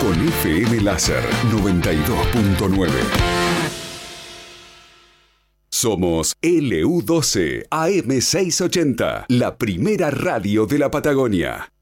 con FM Láser 92.9. Somos LU12 AM680, la primera radio de la Patagonia.